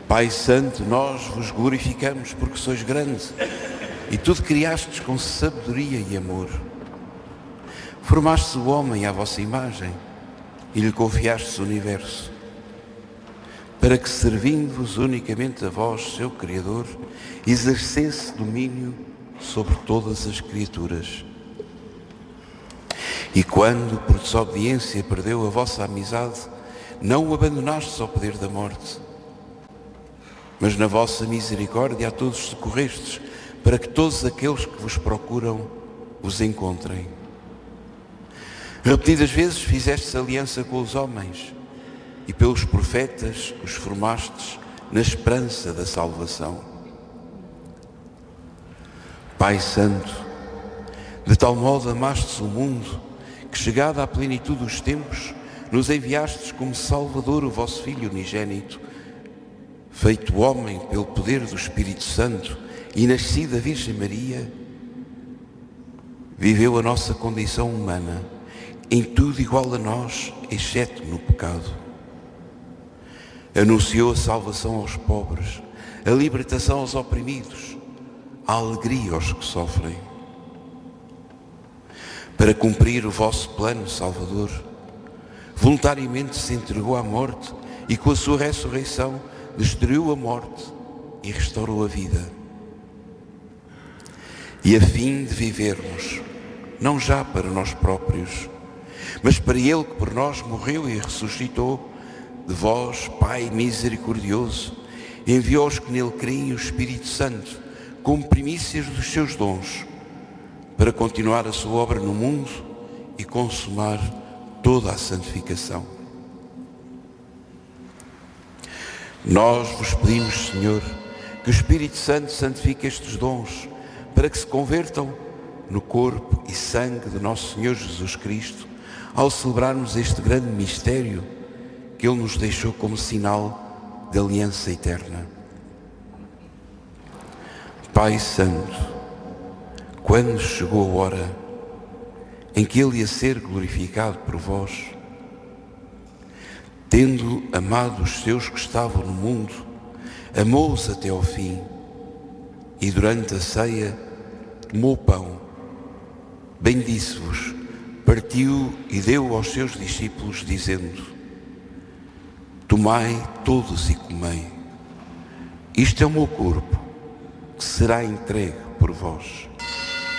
Pai Santo, nós vos glorificamos porque sois grande e tudo criastes com sabedoria e amor. Formaste o homem à vossa imagem e lhe confiastes o universo, para que, servindo-vos unicamente a vós, seu Criador, exercesse domínio sobre todas as criaturas. E quando, por desobediência, perdeu a vossa amizade, não o abandonastes ao poder da morte, mas na vossa misericórdia a todos socorrestes, para que todos aqueles que vos procuram os encontrem. Repetidas vezes fizestes aliança com os homens e pelos profetas os formastes na esperança da salvação. Pai Santo, de tal modo amastes o mundo que, chegada à plenitude dos tempos, nos enviastes como Salvador o vosso Filho unigênito, feito homem pelo poder do Espírito Santo e nascido da Virgem Maria, viveu a nossa condição humana, em tudo igual a nós, exceto no pecado. Anunciou a salvação aos pobres, a libertação aos oprimidos, a alegria aos que sofrem. Para cumprir o vosso plano salvador, voluntariamente se entregou à morte e com a sua ressurreição destruiu a morte e restaurou a vida. E a fim de vivermos, não já para nós próprios, mas para Ele que por nós morreu e ressuscitou, de vós, Pai misericordioso, enviou aos que nele creem o Espírito Santo, como primícias dos seus dons, para continuar a sua obra no mundo e consumar toda a santificação. Nós vos pedimos, Senhor, que o Espírito Santo santifique estes dons, para que se convertam no corpo e sangue de nosso Senhor Jesus Cristo, ao celebrarmos este grande mistério que Ele nos deixou como sinal de aliança eterna. Pai Santo, quando chegou a hora em que Ele ia ser glorificado por vós, tendo amado os seus que estavam no mundo, amou-os até ao fim, e durante a ceia tomou o pão, bendisse-vos, partiu e deu aos seus discípulos, dizendo: tomai todos e comei, isto é o meu corpo, que será entregue por vós.